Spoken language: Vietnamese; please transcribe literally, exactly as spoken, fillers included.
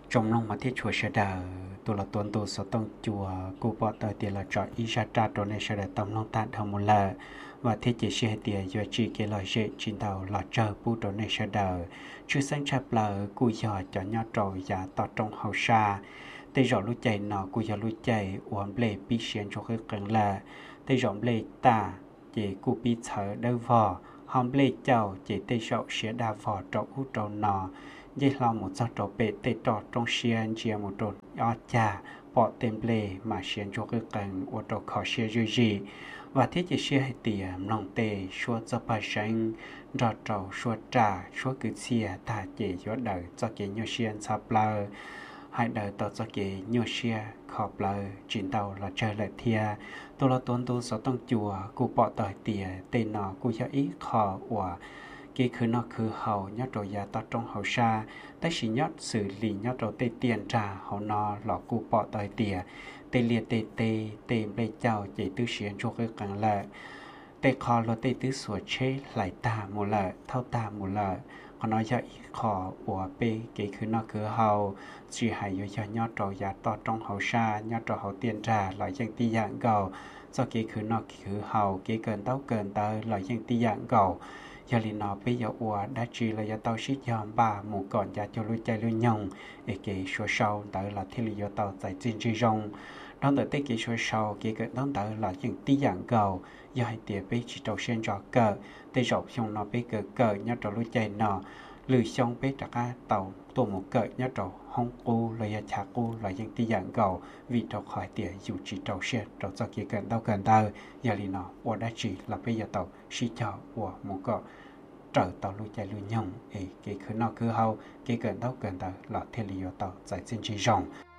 trong lòng mà thiết chùa sẽ đờ tôi là tuần tôi sẽ tông chùa cô bỏ tới tiền là chọn ý ra tra trong này sẽ để tâm lòng ta thầm một lần và thiết chỉ sẽ tiền do chỉ cái lời dễ chính tàu là chờ bút trong này sẽ đờ chưa sáng chập là cùi giờ cho nhau trồi và tỏ trong hậu xa tây rõ lúc chạy nọ cùi giờ lúc chạy uống lệ bị xiên cho cái cần là tây rõ lệ ta chỉ cụ bị thở đau vò hòm lệ chào chỉ tây rõ sẽ đa vò trong út trong nọ dây lòng một giọt trộn bể tê trọt trong xiên chia một trộn ở cha bỏ tem lệ mà xiên cho cái cần ô tô khó xiên dư gì và thiết chỉ xiên hay tiền lòng tê xua cho bà sinh trọt trâu xua trà xua cứ xìa ta chỉ cho đời cho cái nhiều xiên sắp lờ hai đời tao cho cái nhiều xiên khó lờ chính tàu là chơi lại thia tôi là tuần tôi sẽ tông chùa cụ bỏ tỏi tiền tên nó cụ cho ít khó của cái khứ nó khứ hậu nhớ rồi nhà ta trong hậu xa tới chỉ nhớ xử lý nhớ rồi tê tiền trả hậu nó lọ cụ bỏ tới tiền tê liệt tê tê tê bê chào chỉ tư xuyên cho cái càng lệ tê khó lo tê tư sủa chế lại ta một lệ thao ta một lệ còn nói cho ít khó của bê cái khứ nó khứ hậu chỉ hay cho cho nhớ rồi nhà ta trong hậu xa nhớ rồi hậu tiền trả lại dân ti dạng cầu do cái khứ nó khứ hậu cái cần tao cần tới lại dân ti dạng cầu giờ li nó bây giờ ủa đã chỉ là giờ tao xích dòm ba một còn giờ cho lui chạy lui nhông để cái số sau tới là thiết lý giờ tao tại trên chơi rong đó tới tới cái số sau cái cái đó tới là những tí dạng cầu giờ hai tiệp bây chỉ đầu sen trò cờ tới dọc xong nó bây cờ cờ nhớ trò lui chạy nó lười xong bây trả cái tàu tổ một cờ nhớ trò hông cu là giờ chả cu là những tí dạng cầu vì trò khỏi tiệp dù chỉ đầu sen trò cho cái cần tao cần tao giờ li nó ủa đã chỉ là bây giờ tao xích cho ủa một cờ trở tàu lui chạy lui nhông ấy cái khứ nào khứ hậu cái cần tao cần tao là thiên lý tàu tại trên chỉ rồng